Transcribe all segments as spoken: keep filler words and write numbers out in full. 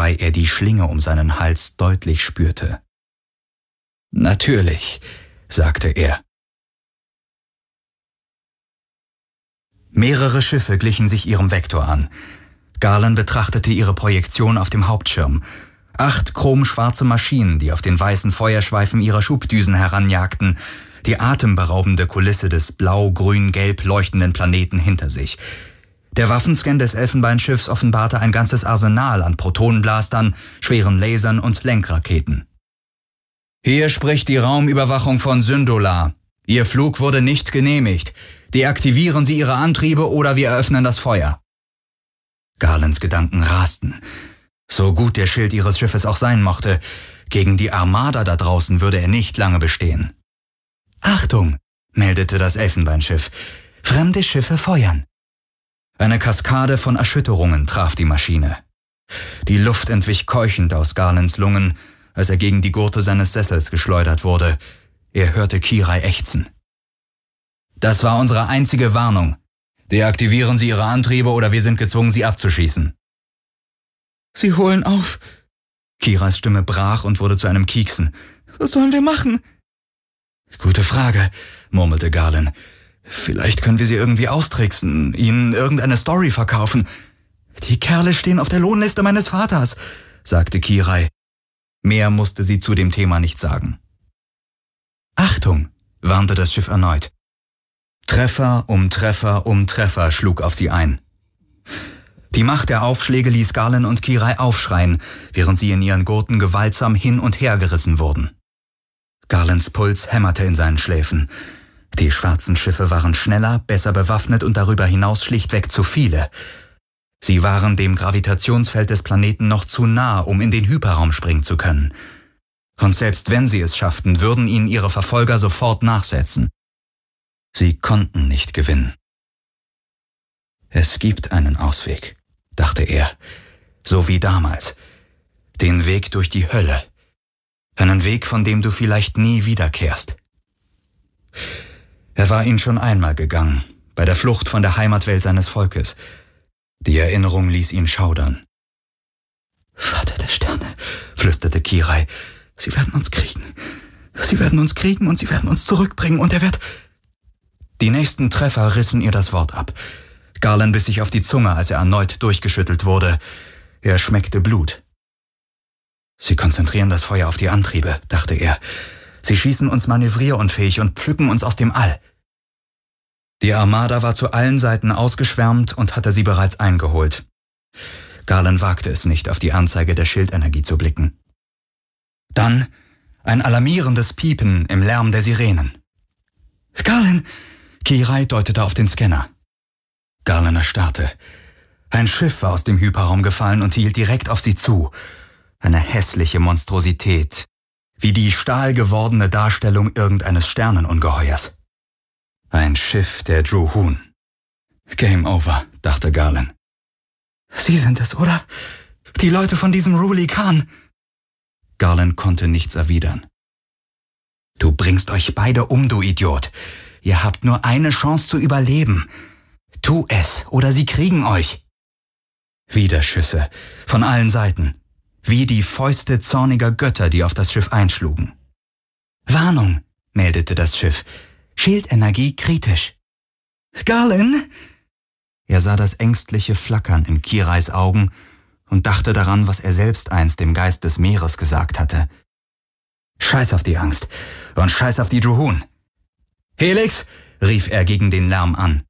wobei er die Schlinge um seinen Hals deutlich spürte. »Natürlich«, sagte er. Mehrere Schiffe glichen sich ihrem Vektor an. Garland betrachtete ihre Projektion auf dem Hauptschirm. Acht chromschwarze Maschinen, die auf den weißen Feuerschweifen ihrer Schubdüsen heranjagten, die atemberaubende Kulisse des blau-grün-gelb leuchtenden Planeten hinter sich. Der Waffenscan des Elfenbeinschiffs offenbarte ein ganzes Arsenal an Protonenblastern, schweren Lasern und Lenkraketen. »Hier spricht die Raumüberwachung von Syndolar. Ihr Flug wurde nicht genehmigt. Deaktivieren Sie Ihre Antriebe oder wir eröffnen das Feuer.« Garlands Gedanken rasten. So gut der Schild ihres Schiffes auch sein mochte, gegen die Armada da draußen würde er nicht lange bestehen. »Achtung«, meldete das Elfenbeinschiff. »Fremde Schiffe feuern.« Eine Kaskade von Erschütterungen traf die Maschine. Die Luft entwich keuchend aus Garlands Lungen, als er gegen die Gurte seines Sessels geschleudert wurde. Er hörte Kirai ächzen. »Das war unsere einzige Warnung. Deaktivieren Sie Ihre Antriebe oder wir sind gezwungen, Sie abzuschießen.« »Sie holen auf.« Kirais Stimme brach und wurde zu einem Kieksen. »Was sollen wir machen?« »Gute Frage«, murmelte Garland. »Vielleicht können wir sie irgendwie austricksen, ihnen irgendeine Story verkaufen.« »Die Kerle stehen auf der Lohnliste meines Vaters«, sagte Kirai. Mehr musste sie zu dem Thema nicht sagen. »Achtung«, warnte das Schiff erneut. Treffer um Treffer um Treffer schlug auf sie ein. Die Macht der Aufschläge ließ Garland und Kirai aufschreien, während sie in ihren Gurten gewaltsam hin und her gerissen wurden. Garlands Puls hämmerte in seinen Schläfen. Die schwarzen Schiffe waren schneller, besser bewaffnet und darüber hinaus schlichtweg zu viele. Sie waren dem Gravitationsfeld des Planeten noch zu nah, um in den Hyperraum springen zu können. Und selbst wenn sie es schafften, würden ihnen ihre Verfolger sofort nachsetzen. Sie konnten nicht gewinnen. »Es gibt einen Ausweg«, dachte er, so wie damals. »Den Weg durch die Hölle. Einen Weg, von dem du vielleicht nie wiederkehrst.« Er war ihn schon einmal gegangen, bei der Flucht von der Heimatwelt seines Volkes. Die Erinnerung ließ ihn schaudern. »Vater der Sterne«, flüsterte Kirai, »sie werden uns kriegen. Sie werden uns kriegen und sie werden uns zurückbringen und er wird...« Die nächsten Treffer rissen ihr das Wort ab. Garland biss sich auf die Zunge, als er erneut durchgeschüttelt wurde. Er schmeckte Blut. »Sie konzentrieren das Feuer auf die Antriebe«, dachte er. »Sie schießen uns manövrierunfähig und pflücken uns aus dem All.« Die Armada war zu allen Seiten ausgeschwärmt und hatte sie bereits eingeholt. Garland wagte es nicht, auf die Anzeige der Schildenergie zu blicken. Dann ein alarmierendes Piepen im Lärm der Sirenen. »Garland!« Kirai deutete auf den Scanner. Garland erstarrte. Ein Schiff war aus dem Hyperraum gefallen und hielt direkt auf sie zu. Eine hässliche Monstrosität, wie die stahlgewordene Darstellung irgendeines Sternenungeheuers. Ein Schiff der Druhun. Game over, dachte Garland. »Sie sind es, oder? Die Leute von diesem Ruli Khan!« Garland konnte nichts erwidern. »Du bringst euch beide um, du Idiot. Ihr habt nur eine Chance zu überleben. Tu es, oder sie kriegen euch.« Wieder Schüsse, von allen Seiten, wie die Fäuste zorniger Götter, die auf das Schiff einschlugen. »Warnung«, meldete das Schiff. »Schildenergie kritisch.« »Garland!« Er sah das ängstliche Flackern in Kirais Augen und dachte daran, was er selbst einst dem Geist des Meeres gesagt hatte. »Scheiß auf die Angst und scheiß auf die Druhun!« »Helix!« rief er gegen den Lärm an.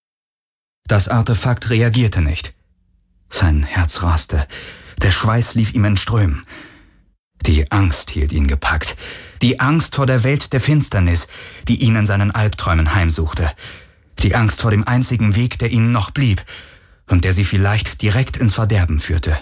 Das Artefakt reagierte nicht. Sein Herz raste, der Schweiß lief ihm in Strömen. Die Angst hielt ihn gepackt, die Angst vor der Welt der Finsternis, die ihn in seinen Albträumen heimsuchte, die Angst vor dem einzigen Weg, der ihnen noch blieb und der sie vielleicht direkt ins Verderben führte.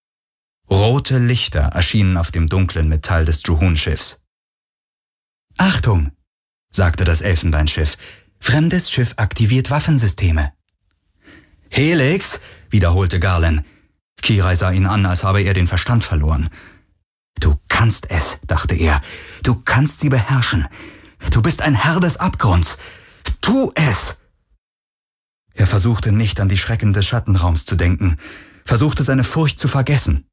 Rote Lichter erschienen auf dem dunklen Metall des Druhun-Schiffs. »Achtung«, sagte das Elfenbeinschiff, »fremdes Schiff aktiviert Waffensysteme.« »Helix«, wiederholte Garland. Kirai sah ihn an, als habe er den Verstand verloren. »Du kannst es«, dachte er. »Du kannst sie beherrschen. Du bist ein Herr des Abgrunds. Tu es!« Er versuchte nicht an die Schrecken des Schattenraums zu denken, versuchte seine Furcht zu vergessen.